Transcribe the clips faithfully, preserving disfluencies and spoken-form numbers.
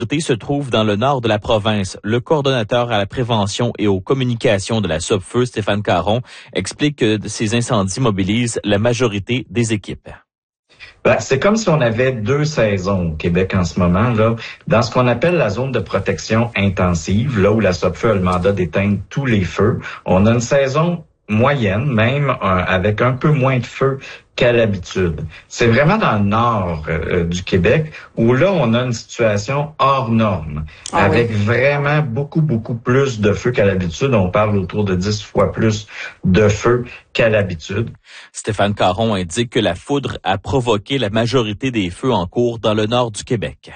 se trouve dans le nord de la province. Le coordonnateur à la prévention et aux communications de la Sopfeu, Stéphane Caron, explique que ces incendies mobilisent la majorité des équipes. Ben, c'est comme si on avait deux saisons au Québec en ce moment, là, dans ce qu'on appelle la zone de protection intensive, là où la Sopfeu a le mandat d'éteindre tous les feux. On a une saison moyenne, même euh, avec un peu moins de feux qu'à l'habitude. C'est vraiment dans le nord euh, du Québec où là, on a une situation hors norme, ah avec oui. vraiment beaucoup, beaucoup plus de feux qu'à l'habitude. On parle autour de dix fois plus de feux qu'à l'habitude. Stéphane Caron indique que la foudre a provoqué la majorité des feux en cours dans le nord du Québec.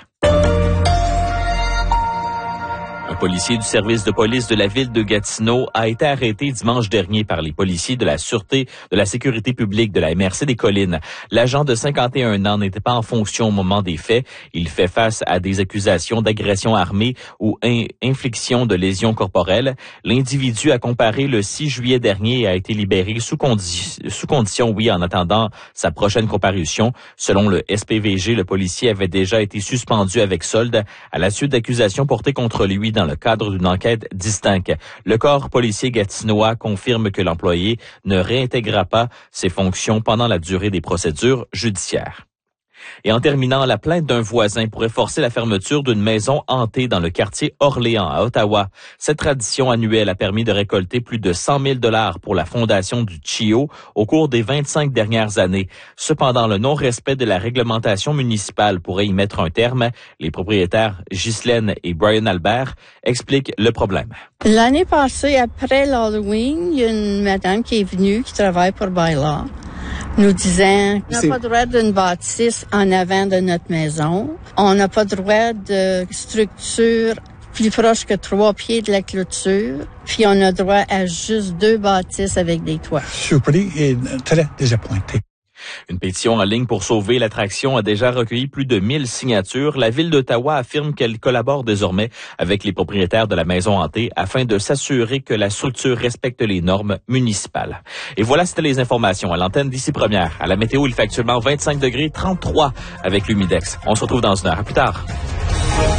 Un policier du service de police de la ville de Gatineau a été arrêté dimanche dernier par les policiers de la Sûreté de la sécurité publique de la M R C des Collines. L'agent de cinquante et un ans n'était pas en fonction au moment des faits. Il fait face à des accusations d'agression armée ou in- infliction de lésions corporelles. L'individu a comparé le six juillet dernier et a été libéré sous, condi- sous condition, oui, en attendant sa prochaine comparution. Selon le S P V G, le policier avait déjà été suspendu avec solde à la suite d'accusations portées contre lui dans le cadre d'une enquête distincte. Le corps policier gatinois confirme que l'employé ne réintégrera pas ses fonctions pendant la durée des procédures judiciaires. Et en terminant, la plainte d'un voisin pourrait forcer la fermeture d'une maison hantée dans le quartier Orléans à Ottawa. Cette tradition annuelle a permis de récolter plus de cent mille dollars pour la fondation du C I O au cours des vingt-cinq dernières années. Cependant, le non-respect de la réglementation municipale pourrait y mettre un terme. Les propriétaires Ghislaine et Brian Albert expliquent le problème. L'année passée, après l'Halloween, il y a une madame qui est venue, qui travaille pour Bylaw, nous disant qu'on n'a pas le droit d'une bâtisse en avant de notre maison. On n'a pas le droit de structure plus proche que trois pieds de la clôture. Puis on a droit à juste deux bâtisses avec des toits. Surpris et très désappointé. Une pétition en ligne pour sauver l'attraction a déjà recueilli plus de mille signatures. La ville d'Ottawa affirme qu'elle collabore désormais avec les propriétaires de la maison hantée afin de s'assurer que la structure respecte les normes municipales. Et voilà, c'était les informations à l'antenne d'ici première. À la météo, il fait actuellement vingt-cinq degrés trente-trois avec l'humidex. On se retrouve dans une heure. À plus tard.